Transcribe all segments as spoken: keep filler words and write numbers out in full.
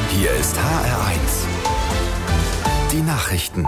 Hier ist H R eins. Die Nachrichten.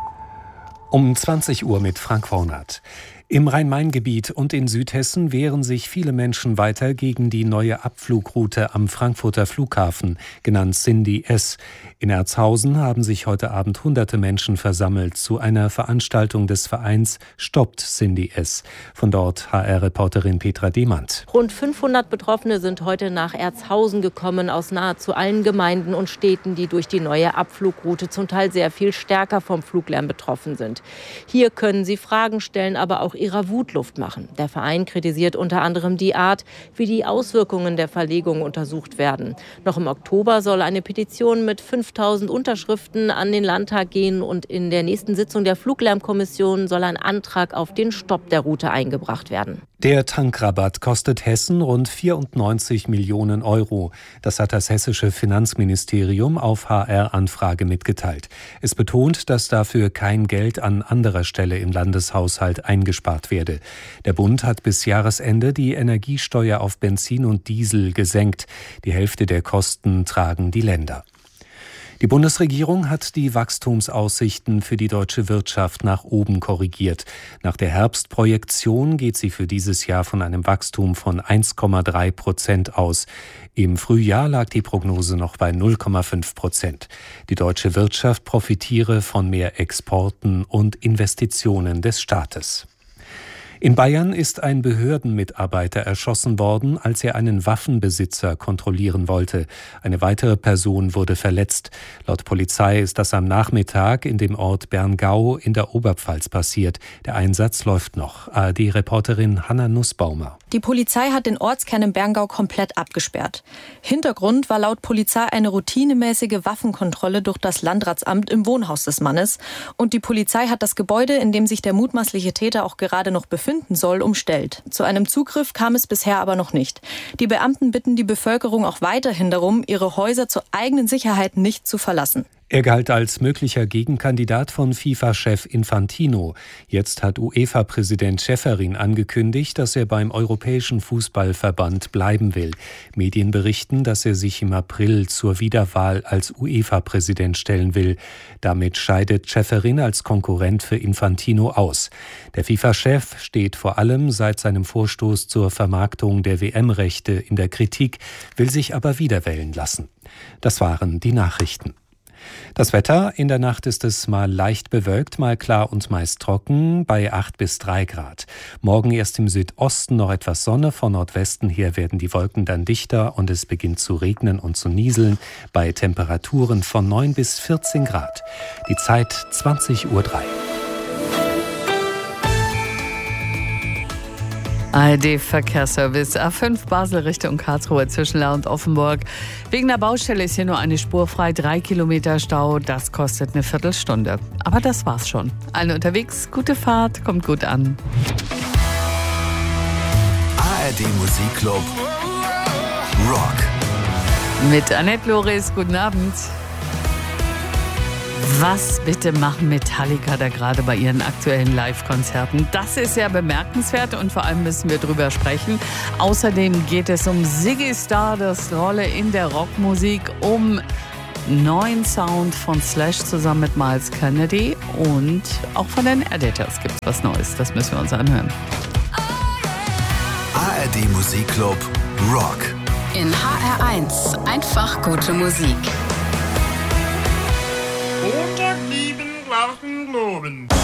Um zwanzig Uhr mit Frank Wohnert. Im Rhein-Main-Gebiet und in Südhessen wehren sich viele Menschen weiter gegen die neue Abflugroute am Frankfurter Flughafen, genannt Cindy S. In Erzhausen haben sich heute Abend hunderte Menschen versammelt zu einer Veranstaltung des Vereins Stoppt Cindy S. Von dort H R-Reporterin Petra Demand. Rund fünfhundert Betroffene sind heute nach Erzhausen gekommen, aus nahezu allen Gemeinden und Städten, die durch die neue Abflugroute zum Teil sehr viel stärker vom Fluglärm betroffen sind. Hier können sie Fragen stellen, aber auch ihrer Wut Luft machen. Der Verein kritisiert unter anderem die Art, wie die Auswirkungen der Verlegung untersucht werden. Noch im Oktober soll eine Petition mit fünftausend Unterschriften an den Landtag gehen und in der nächsten Sitzung der Fluglärmkommission soll ein Antrag auf den Stopp der Route eingebracht werden. Der Tankrabatt kostet Hessen rund vierundneunzig Millionen Euro. Das hat das hessische Finanzministerium auf H R-Anfrage mitgeteilt. Es betont, dass dafür kein Geld an anderer Stelle im Landeshaushalt eingespart werde. Der Bund hat bis Jahresende die Energiesteuer auf Benzin und Diesel gesenkt. Die Hälfte der Kosten tragen die Länder. Die Bundesregierung hat die Wachstumsaussichten für die deutsche Wirtschaft nach oben korrigiert. Nach der Herbstprojektion geht sie für dieses Jahr von einem Wachstum von eins Komma drei Prozent aus. Im Frühjahr lag die Prognose noch bei null Komma fünf Prozent. Die deutsche Wirtschaft profitiere von mehr Exporten und Investitionen des Staates. In Bayern ist ein Behördenmitarbeiter erschossen worden, als er einen Waffenbesitzer kontrollieren wollte. Eine weitere Person wurde verletzt. Laut Polizei ist das am Nachmittag in dem Ort Berngau in der Oberpfalz passiert. Der Einsatz läuft noch. A R D-Reporterin Hanna Nussbaumer. Die Polizei hat den Ortskern im Berngau komplett abgesperrt. Hintergrund war laut Polizei eine routinemäßige Waffenkontrolle durch das Landratsamt im Wohnhaus des Mannes. Und die Polizei hat das Gebäude, in dem sich der mutmaßliche Täter auch gerade noch befindet, soll, umstellt. Zu einem Zugriff kam es bisher aber noch nicht. Die Beamten bitten die Bevölkerung auch weiterhin darum, ihre Häuser zur eigenen Sicherheit nicht zu verlassen. Er galt als möglicher Gegenkandidat von FIFA-Chef Infantino. Jetzt hat UEFA-Präsident Ceferin angekündigt, dass er beim Europäischen Fußballverband bleiben will. Medien berichten, dass er sich im April zur Wiederwahl als UEFA-Präsident stellen will. Damit scheidet Ceferin als Konkurrent für Infantino aus. Der FIFA-Chef steht vor allem seit seinem Vorstoß zur Vermarktung der W M-Rechte in der Kritik, will sich aber wiederwählen lassen. Das waren die Nachrichten. Das Wetter: In der Nacht ist es mal leicht bewölkt, mal klar und meist trocken bei acht bis drei Grad. Morgen erst im Südosten noch etwas Sonne, von Nordwesten her werden die Wolken dann dichter und es beginnt zu regnen und zu nieseln bei Temperaturen von neun bis vierzehn Grad. Die Zeit zwanzig Uhr drei. A R D-Verkehrsservice A fünf Basel Richtung Karlsruhe zwischen Lahr und Offenburg. Wegen der Baustelle ist hier nur eine Spur frei, drei Kilometer Stau. Das kostet eine Viertelstunde. Aber das war's schon. Alle unterwegs, gute Fahrt, kommt gut an. A R D Musikclub Rock. Mit Annette Loris, guten Abend. Was bitte machen Metallica da gerade bei ihren aktuellen Live-Konzerten? Das ist ja bemerkenswert und vor allem müssen wir drüber sprechen. Außerdem geht es um Ziggy Stardust Rolle in der Rockmusik, um neuen Sound von Slash zusammen mit Myles Kennedy und auch von den Editors gibt es was Neues. Das müssen wir uns anhören. A R D Musikclub Rock. In H R eins einfach gute Musik. Montag lieben, glauben, globen.